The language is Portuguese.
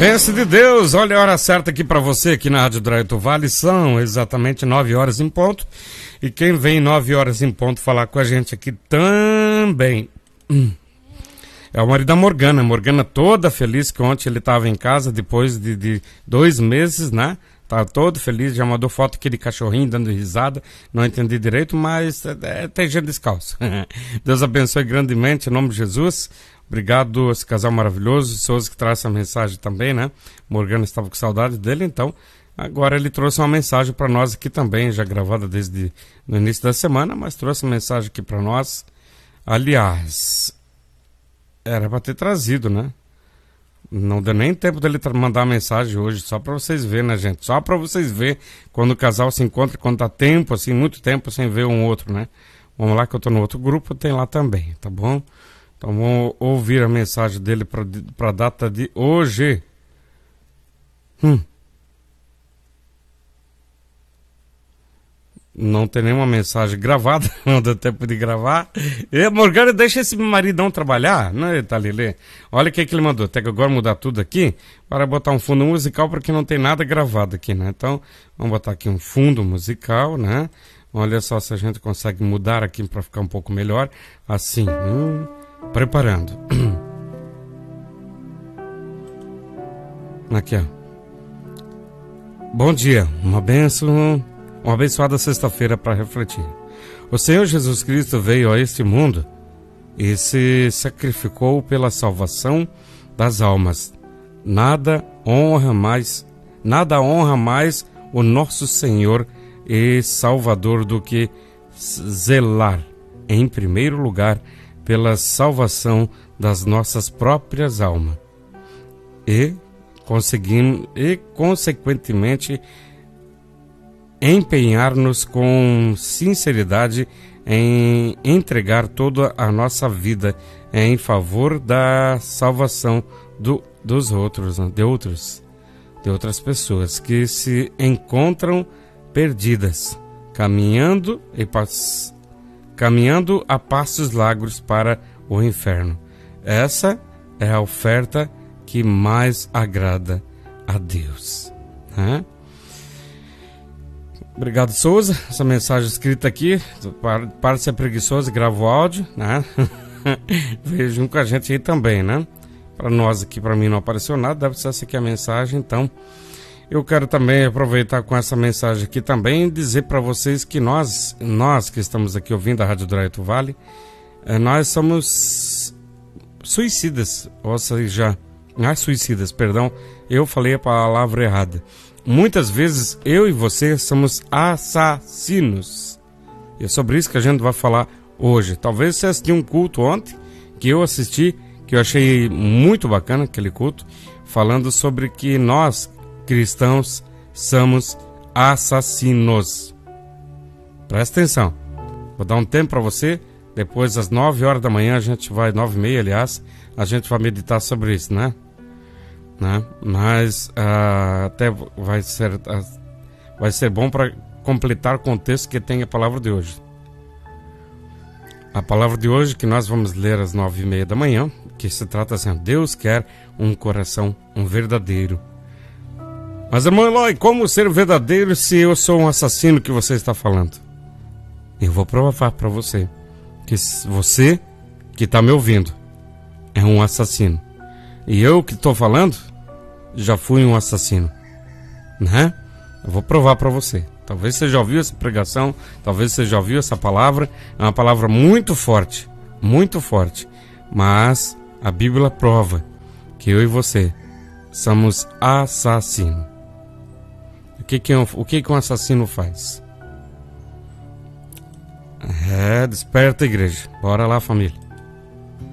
Bênção de Deus, olha a hora certa aqui para você, aqui na Rádio Drive do Vale, são exatamente 9 horas em ponto, e quem vem 9 horas em ponto falar com a gente aqui também é o marido da Morgana toda feliz que ontem ele estava em casa, depois de 2 meses, né? Tá todo feliz, já mandou foto aqui de cachorrinho dando risada, não entendi direito, mas tem gente descalço. Deus abençoe grandemente, em nome de Jesus. Obrigado, esse casal maravilhoso, Souza que traz essa mensagem também, né? Morgana estava com saudade dele, então agora ele trouxe uma mensagem para nós aqui também, já gravada desde no início da semana, mas trouxe uma mensagem aqui para nós. Aliás, era para ter trazido, né? Não deu nem tempo dele mandar a mensagem hoje, só para vocês verem, né, gente? Só para vocês verem quando o casal se encontra, quando tá tempo, assim, muito tempo sem ver um outro, né? Vamos lá que eu tô no outro grupo, tem lá também, tá bom? Então vamos ouvir a mensagem dele para a data de hoje. Não tem nenhuma mensagem gravada, não deu tempo de gravar. E Morgana, deixa esse maridão trabalhar, né, Thalilê? Olha o que ele mandou. Tem que agora mudar tudo aqui para botar um fundo musical, porque não tem nada gravado aqui, né? Então vamos botar aqui um fundo musical, né? Olha só se a gente consegue mudar aqui para ficar um pouco melhor. Assim, preparando. Aqui, ó. Bom dia, uma abençoada sexta-feira para refletir. O Senhor Jesus Cristo veio a este mundo e se sacrificou pela salvação das almas. Nada honra mais o nosso Senhor e Salvador do que zelar, em primeiro lugar, pela salvação das nossas próprias almas e, consequentemente, empenhar-nos com sinceridade em entregar toda a nossa vida em favor da salvação dos outros, de outras pessoas que se encontram perdidas, caminhando a passos largos para o inferno. Essa é a oferta que mais agrada a Deus, né? Obrigado, Souza. Essa mensagem escrita aqui, para de ser preguiçoso, grava o áudio, né? Veio junto com a gente aí também, né? Para nós aqui, para mim não apareceu nada, deve ser essa aqui a mensagem, então eu quero também aproveitar com essa mensagem aqui também e dizer para vocês que nós que estamos aqui ouvindo a Rádio Drive do Vale, nós somos suicidas, ou seja, suicidas, perdão, eu falei a palavra errada. Muitas vezes eu e você somos assassinos. E é sobre isso que a gente vai falar hoje. Talvez você assistiu um culto ontem, que eu assisti, que eu achei muito bacana, aquele culto, falando sobre que nós, cristãos, somos assassinos. Presta atenção. Vou dar um tempo para você. Depois, às 9 horas da manhã, a gente vai, 9h30, aliás, a gente vai meditar sobre isso, né? Mas até vai ser bom para completar o contexto que tem a palavra de hoje. A palavra de hoje que nós vamos ler às 9h30 da manhã, que se trata assim: Deus quer um coração, verdadeiro. Mas, irmão Eloy, como ser verdadeiro se eu sou um assassino que você está falando? Eu vou provar para você que você que está me ouvindo é um assassino. E eu que estou falando, já fui um assassino, né? Eu vou provar para você. Talvez você já ouviu essa pregação, talvez você já ouviu essa palavra. É uma palavra muito forte, mas a Bíblia prova que eu e você somos assassinos. O que um assassino faz? Desperta, igreja. Bora lá, família.